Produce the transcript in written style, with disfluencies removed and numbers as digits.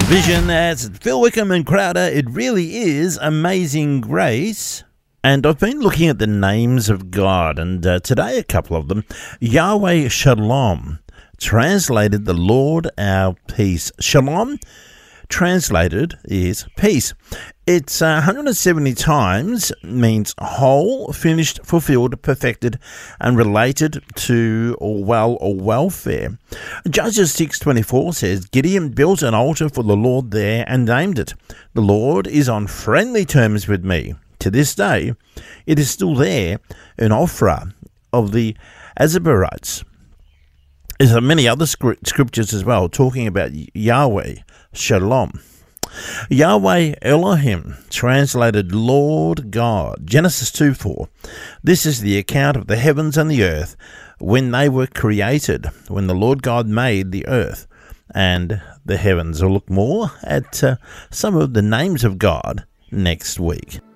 Vision, that's Phil Wickham and Crowder. It really is Amazing Grace. And I've been looking at the names of God, and today a couple of them. Yahweh Shalom, translated the Lord our peace. Shalom, translated, is peace. It's 170 times, means whole, finished, fulfilled, perfected, and related to or welfare. Judges 6:24 says, Gideon built an altar for the Lord there and named it, "The Lord is on friendly terms with me." To this day, it is still there in Ophrah of the Azabarites. There's many other scriptures as well talking about Yahweh Shalom. Yahweh Elohim, translated Lord God. Genesis 2:4. This is the account of the heavens and the earth when they were created, when the Lord God made the earth and the heavens. We'll look more at some of the names of God next week.